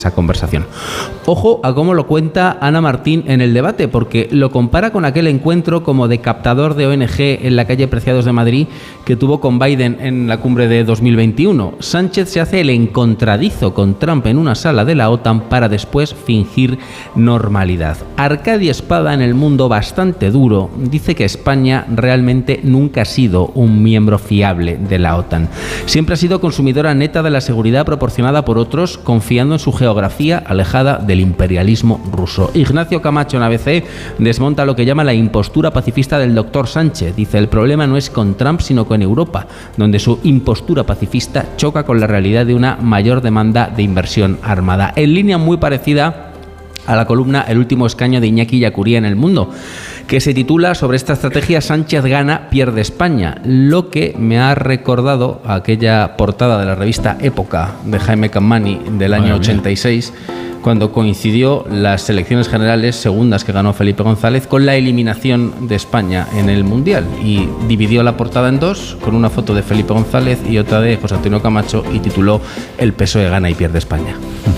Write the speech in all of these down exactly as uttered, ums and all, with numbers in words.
esa conversación. Ojo a cómo lo cuenta Ana Martín en el debate, porque lo compara con aquel encuentro como de captador de O N Ge en la calle Preciados de Madrid que tuvo con Biden en la cumbre de dos mil veintiuno. Sánchez se hace el encontradizo con Trump en una sala de la OTAN para después fingir normalidad. Arcadia Espada, en El Mundo, bastante duro, dice que España realmente nunca ha sido un miembro fiable de la OTAN. Siempre ha sido consumidora neta de la seguridad proporcionada por otros, confiando en su geografía geografía alejada del imperialismo ruso. Ignacio Camacho en A B C desmonta lo que llama la impostura pacifista del doctor Sánchez. Dice: el problema no es con Trump, sino con Europa, donde su impostura pacifista choca con la realidad de una mayor demanda de inversión armada. En línea muy parecida a la columna El último escaño de Iñaki Yacuría en El Mundo, que se titula sobre esta estrategia: Sánchez gana, pierde España, lo que me ha recordado a aquella portada de la revista Época de Jaime Cammani del año ochenta y seis, cuando coincidió las elecciones generales segundas que ganó Felipe González con la eliminación de España en el Mundial, y dividió la portada en dos, con una foto de Felipe González y otra de José Antonio Camacho, y tituló El P S O E gana y pierde España.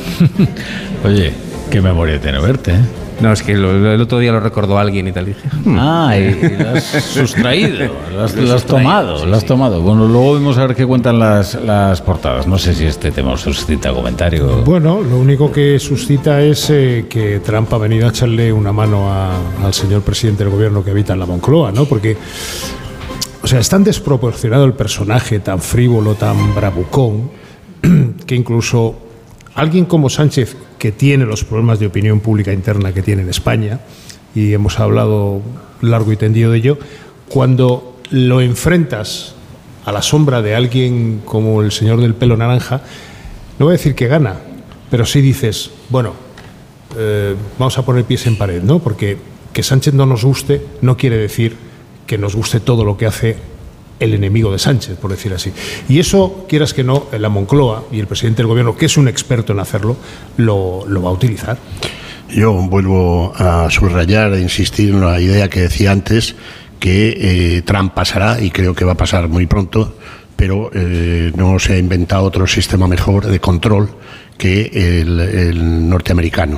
Oye, qué memoria tiene verte, ¿eh? No, es que lo, el otro día lo recordó alguien y tal. Y dije, hmm. Ah, y, y lo has sustraído, lo has, lo has tomado, sí, lo has sí. tomado. Bueno, luego vamos a ver qué cuentan las, las portadas. No sé si este tema suscita comentario. Bueno, lo único que suscita es eh, que Trump ha venido a echarle una mano a, al señor presidente del gobierno que habita en la Moncloa, ¿no? Porque, o sea, es tan desproporcionado el personaje, tan frívolo, tan bravucón, que incluso alguien como Sánchez, que tiene los problemas de opinión pública interna que tiene en España, y hemos hablado largo y tendido de ello, cuando lo enfrentas a la sombra de alguien como el señor del pelo naranja, no voy a decir que gana, pero sí dices, bueno, eh, vamos a poner pies en pared, ¿no? Porque que Sánchez no nos guste no quiere decir que nos guste todo lo que hace el enemigo de Sánchez, por decir así. Y eso, quieras que no, la Moncloa y el presidente del gobierno, que es un experto en hacerlo, lo, lo va a utilizar. Yo vuelvo a subrayar e insistir en la idea que decía antes, que eh, Trump pasará, y creo que va a pasar muy pronto, pero eh, no se ha inventado otro sistema mejor de control que el, el norteamericano.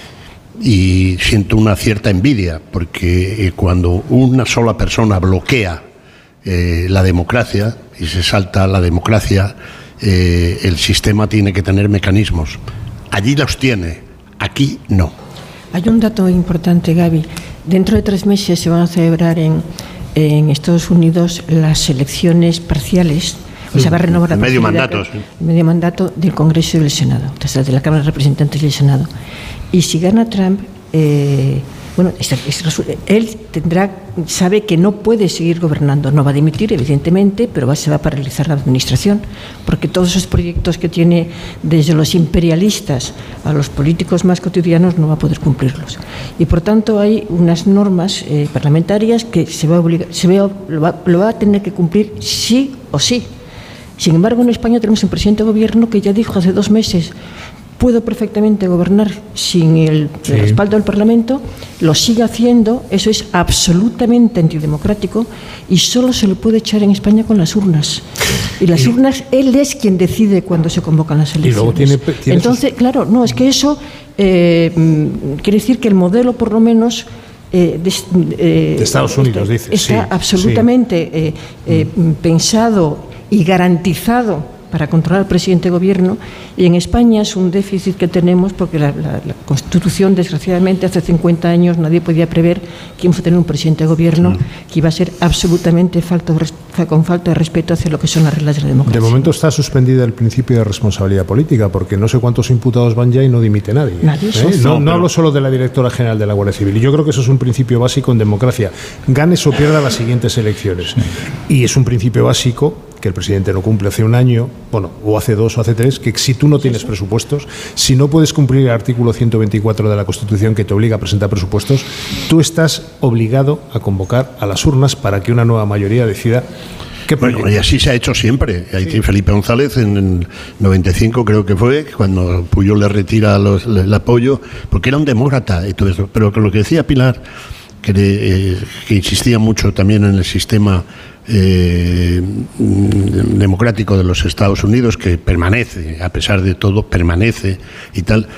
Y siento una cierta envidia, porque eh, cuando una sola persona bloquea Eh, la democracia y se salta la democracia, eh, el sistema tiene que tener mecanismos. Allí los tiene, aquí no. Hay un dato importante, Gaby. Dentro de tres meses se van a celebrar en, en Estados Unidos las elecciones parciales. O sea, va a renovar la medio mandato, sí. medio mandato del Congreso y del Senado, o sea, de la Cámara de Representantes y del Senado. Y si gana Trump, eh, bueno, él tendrá, sabe que no puede seguir gobernando, no va a dimitir, evidentemente, pero va, se va a paralizar la administración, porque todos esos proyectos que tiene, desde los imperialistas a los políticos más cotidianos, no va a poder cumplirlos. Y por tanto hay unas normas eh, parlamentarias que se va a obligar, se va, lo, va, lo va a tener que cumplir sí o sí. Sin embargo, en España tenemos un presidente de gobierno que ya dijo hace dos meses: puedo perfectamente gobernar sin el, sí. el respaldo del Parlamento, lo sigue haciendo, eso es absolutamente antidemocrático y solo se lo puede echar en España con las urnas. Y las y, urnas, él es quien decide cuando se convocan las elecciones. Y luego tiene, tiene Entonces, sus... claro, no, es que eso eh, quiere decir que el modelo, por lo menos, Eh, de, eh, de Estados Unidos, está, dice. Está sí, absolutamente sí. Eh, eh, mm. pensado y garantizado para controlar al presidente de gobierno, y en España es un déficit que tenemos porque la, la, la Constitución, desgraciadamente, hace cincuenta años nadie podía prever que íbamos a tener un presidente de gobierno sí. que iba a ser absolutamente falta, con falta de respeto hacia lo que son las reglas de la democracia. De momento está suspendida el principio de responsabilidad política, porque no sé cuántos imputados van ya y no dimite nadie. Nadie ¿eh? No, no, no hablo solo de la directora general de la Guardia Civil, y yo creo que eso es un principio básico en democracia. Ganes o pierda las siguientes elecciones. Sí. Y es un principio básico que el presidente no cumple hace un año, bueno, o hace dos o hace tres, que si tú no tienes presupuestos, si no puedes cumplir el artículo ciento veinticuatro de la Constitución que te obliga a presentar presupuestos, tú estás obligado a convocar a las urnas para que una nueva mayoría decida qué proyecto. Bueno, y así se ha hecho siempre. Ahí sí. Felipe González en el noventa y cinco creo que fue, cuando Pujol le retira los, el apoyo, porque era un demócrata y todo eso. Pero con lo que decía Pilar, que, eh, que insistía mucho también en el sistema eh, democrático de los Estados Unidos, que permanece, a pesar de todo, permanece y tal,